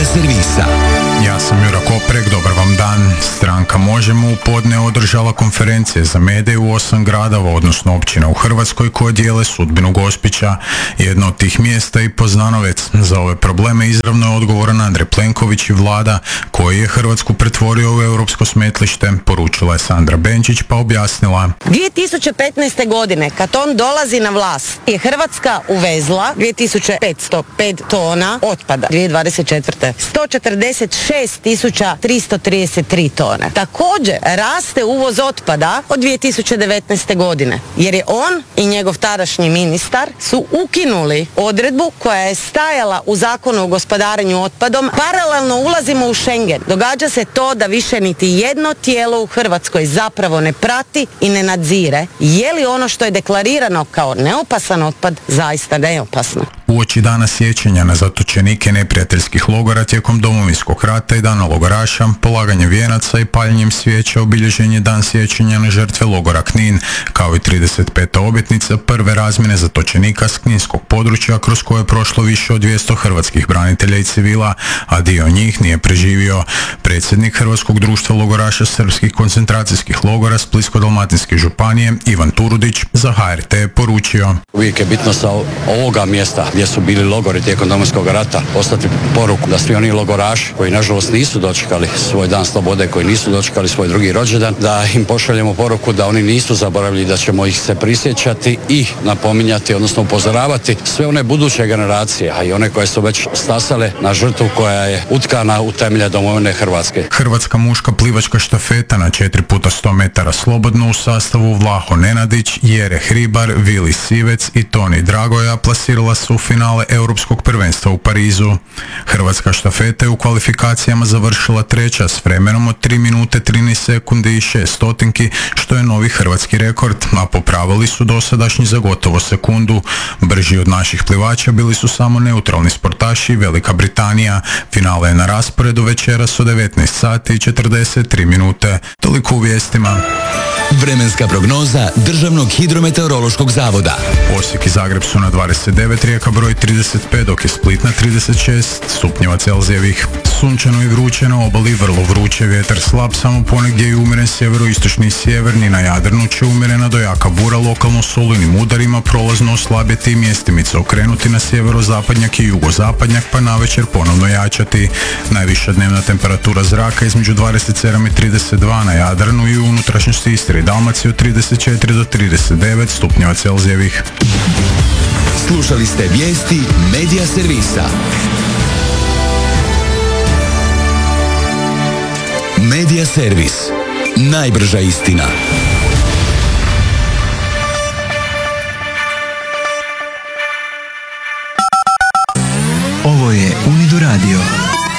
servisa. Ja sam Jura Koprek, dobar vam dan. Stranka Možemo u podne održala konferencije za medije u 8 gradova, odnosno općina u Hrvatskoj koje dijele sudbinu Gospića. Jedno od tih mjesta i Poznanovec. Za ove probleme izravno je odgovoran Andrej Plenković i vlada koji je Hrvatsku pretvorio u europsko smetlište, poručila je Sandra Benčić pa objasnila. 2015. godine kad on dolazi na vlast je Hrvatska uvezla 2505 tona otpada. 2024. 146.333 tone. Također raste uvoz otpada od 2019. godine jer je on i njegov tadašnji ministar su ukinuli odredbu koja je stajala u Zakonu o gospodarenju otpadom. Paralelno ulazimo u Schengen. Događa se to da više niti jedno tijelo u Hrvatskoj zapravo ne prati i ne nadzire je li ono što je deklarirano kao neopasan otpad zaista neopasno. Uoči dana sjećanja na zatočenike neprijateljskih logora tijekom Domovinskog rata i dana logoraša, polaganje vijenaca i paljenjem svijeća obilježen je dan sjećanja na žrtve logora Knin, kao i 35. obljetnica prve razmjene zatočenika s kninskog područja kroz koje je prošlo više od 200 hrvatskih branitelja i civila, a dio njih nije preživio. Predsjednik Hrvatskog društva logoraša srpskih koncentracijskih logora Splitsko-dalmatinske županije Ivan Turudić za HRT je poručio. Uvijek je bitno sa ovoga mjesta gdje su bili logori tijekom Domovinskog rata poslati poruku da svi oni logoraši koji nažalost nisu dočekali svoj dan slobode, koji nisu dočekali svoj drugi rođendan, da im pošaljemo poruku da oni nisu zaboravili, da ćemo ih se prisjećati i napominjati, odnosno upozoravati sve one buduće generacije, a i one koje su već stasale na žrtvu koja je utkana u temelje domovine Hrvatske. Hrvatska muška plivačka štafeta na 4x100 metara slobodno u sastavu Vlaho Nenadić, Jere Hribar, Vili Sivec i Toni Dragoja plasirala su u finale Europskog prvenstva u Parizu. Hrvatska štafeta je u kvalifikacijama završila treća s vremenom od 3 minute 13 sekundi i 6 stotinki, što je novi hrvatski rekord, a popravili su dosadašnji za gotovo sekundu. Brži od naših plivača bili su samo neutralni sportaši i Velika Britanija. Finale je na rasporedu večeras u 19 sati i 43 minute. Toliko u vijestima. Vremenska prognoza Državnog hidrometeorološkog zavoda. Osijek i Zagreb su na 29, Rijeka broj 35, dok je Split na 36 stupnjeva Celzijevih. Sunčano i vruće na obali, vrlo vruće, vjetar slab, samo ponegdje i umjeren sjeveroistočni i sjeverni, na Jadranu će umjerena do jaka bura, lokalno s olujnim udarima, prolazno oslabjeti i mjestimice okrenuti na sjeverozapadnjak i jugozapadnjak, pa navečer ponovno jačati. Najviša dnevna temperatura zraka između 27 i 32 na Jadranu i u unutrašnjosti Istre i Dalmacije od 34 do 39 stupnjeva Celzijevih. Slušali ste vijesti Medija servisa. Medija servis. Najbrža istina. Ovo je Unido Radio.